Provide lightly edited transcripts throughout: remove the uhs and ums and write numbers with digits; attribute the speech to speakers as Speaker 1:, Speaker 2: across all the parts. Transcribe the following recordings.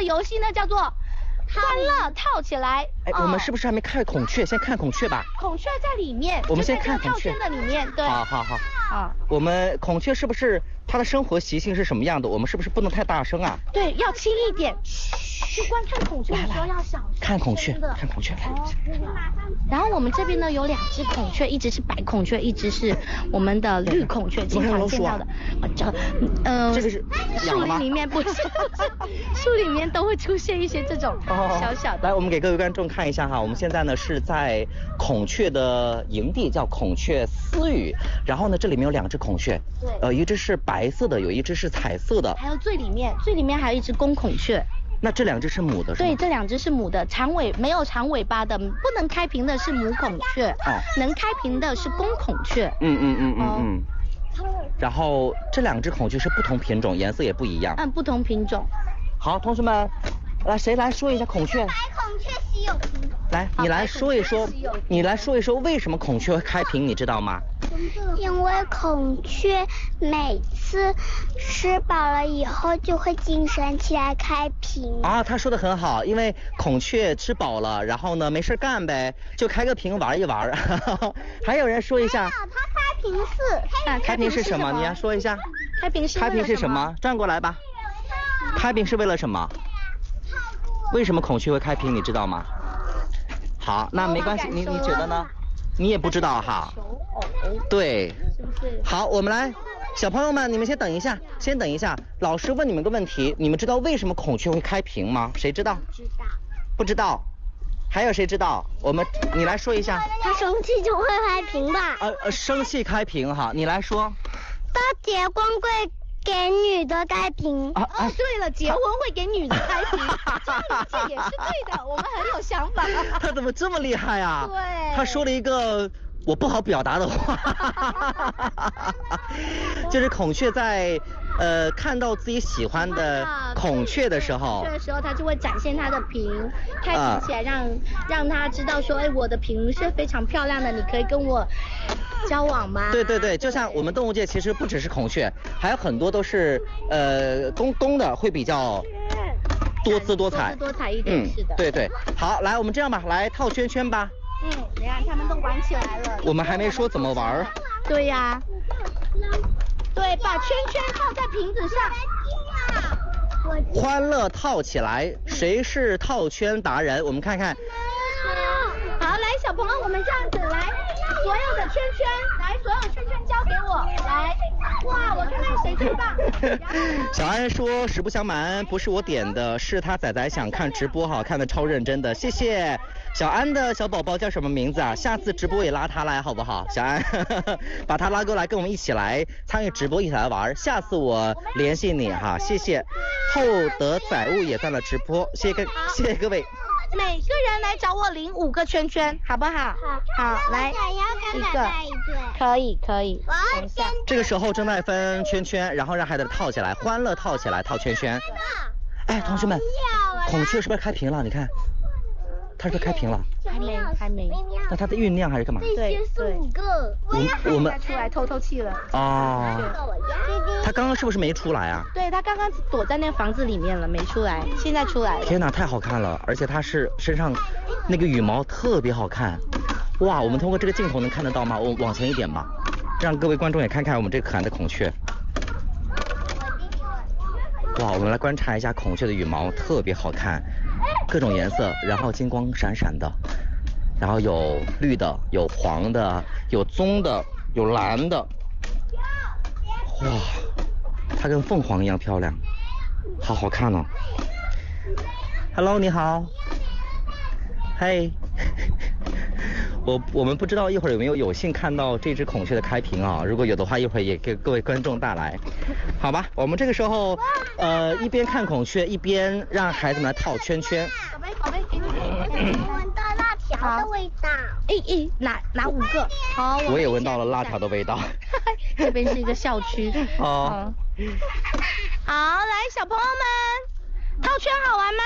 Speaker 1: 游戏呢叫做欢乐套起来。
Speaker 2: 哎，我们是不是还没看孔雀？先看孔雀吧。
Speaker 1: 孔雀在里面。
Speaker 2: 我们先看孔雀。
Speaker 1: 套圈的里面，对。
Speaker 2: 好。我们孔雀是不是它的生活习性是什么样的？我们是不是不能太大声啊？
Speaker 1: 对，要轻一点。去观看孔雀的时候要小声。
Speaker 2: 看孔雀。
Speaker 1: 然后我们这边呢有2只孔雀，一只是白孔雀，一只是我们的绿孔雀，经常见到的。
Speaker 2: 这个是
Speaker 1: 树林里面不是，树里面都会出现一些这种小小的。
Speaker 2: 来，我们给各位观众看一下哈，我们现在呢是在孔雀的营地，叫孔雀私语。然后呢，这里面有2只孔雀，对，一只是白色的，有一只是彩色的。
Speaker 1: 还有最里面还有一只公孔雀。
Speaker 2: 那这2只是母的是吗？
Speaker 1: 对，这2只是母的，没有长尾巴的，不能开屏的是母孔雀，能开屏的是公孔雀。
Speaker 2: 然后这2只孔雀是不同品种，颜色也不一样。
Speaker 1: 不同品种。
Speaker 2: 好，同学们，来，谁来说一下孔雀？
Speaker 3: 白孔雀稀有品。
Speaker 2: 来，你来说一说，为什么孔雀会开屏，你知道吗？
Speaker 3: 因为孔雀每次吃饱了以后就会精神起来开屏。
Speaker 2: 他说的很好，因为孔雀吃饱了，然后呢没事干呗，就开个屏玩一玩。还有人说一下。
Speaker 3: 它开屏是。
Speaker 2: 开屏是什么？你来说一下。
Speaker 1: 开屏是
Speaker 2: 什么？转过来吧。开屏是为了什么？为什么孔雀会开屏，你知道吗？好，那没关系，你觉得呢？你也不知道哈。对。是不是？好，我们来，小朋友们，你们先等一下，老师问你们个问题，你们知道为什么孔雀会开屏吗？谁知道？不知道。还有谁知道？你来说一下。
Speaker 3: 它生气就会开屏吧？
Speaker 2: 生气开屏哈，你来说。
Speaker 3: 大结婚会给女的开屏。
Speaker 1: 对了，结婚会给女的开屏，这个理解也是对的，我们很有想法。
Speaker 2: 他怎么这么厉害啊？
Speaker 1: 对。
Speaker 2: 他说了一个我不好表达的话，就是孔雀在看到自己喜欢的孔雀的时候，
Speaker 1: 它就会展现它的屏，开屏起来让它知道说，我的屏是非常漂亮的，你可以跟我交往吗？
Speaker 2: 对，就像我们动物界其实不只是孔雀，还有很多都是公的会比较多姿多彩
Speaker 1: 一点，是的。
Speaker 2: 对，好，来我们这样吧，来套圈圈吧。
Speaker 1: 你看他们都玩起来了。
Speaker 2: 我们还没说怎么玩。
Speaker 1: 对呀。对，把圈圈套在瓶子上。
Speaker 2: 欢乐套起来，谁是套圈达人？我们看看。
Speaker 1: 好，来小朋友，我们这样子来，所有的圈圈，来，所有圈圈交给我，来，哇，我看看谁最棒。
Speaker 2: 小安说实不相瞒，不是我点的，是他仔仔想看直播，好看的超认真的，谢谢。小安的小宝宝叫什么名字啊？下次直播也拉他来好不好？小安，把他拉过来，跟我们一起来参与直播，一起来玩。下次我联系你哈，谢谢。厚德载物也在了直播，谢谢各位。
Speaker 1: 每个人来找我领5个圈圈，好不好？好，来一个，可以。
Speaker 2: 这个时候正在分圈圈，然后让孩子套起来，欢乐套起来，套圈圈。哎，同学们，孔雀是不是开屏了？你看。它是不是开屏了？
Speaker 1: 还没。
Speaker 2: 那它的酝酿还是干嘛？
Speaker 1: 对。
Speaker 2: 我们
Speaker 1: 出来透气了。
Speaker 2: 它刚刚是不是没出来啊？
Speaker 1: 对，它刚刚躲在那个房子里面了，没出来，现在出来了。
Speaker 2: 天哪，太好看了！而且它是身上那个羽毛特别好看。哇，我们通过这个镜头能看得到吗？我往前一点吧，让各位观众也看看我们这个可爱的孔雀。哇，我们来观察一下孔雀的羽毛，特别好看。各种颜色，然后金光闪闪的，然后有绿的，有黄的，有棕的，有蓝的。哇，它跟凤凰一样漂亮，好好看哦。Hello， 你好。嘿。我们不知道一会儿有没有幸看到这只孔雀的开屏啊？如果有的话，一会儿也给各位观众带来，好吧？我们这个时候一边看孔雀，一边让孩子们来套圈圈。
Speaker 3: 宝贝，给你闻到辣条的味道。
Speaker 1: 拿5个。好，
Speaker 2: 我也闻到了辣条的味道。
Speaker 1: 这边是一个校区。
Speaker 2: 好，
Speaker 1: 来小朋友们，套圈好玩吗？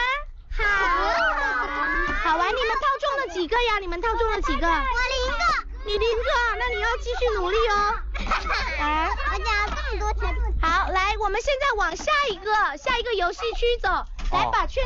Speaker 1: 好玩，你们套中了几个呀？我0个。你0个，那你要继续努力哦。
Speaker 3: 我讲这么多钱。
Speaker 1: 好，来，我们现在往下一个游戏区走，来把圈。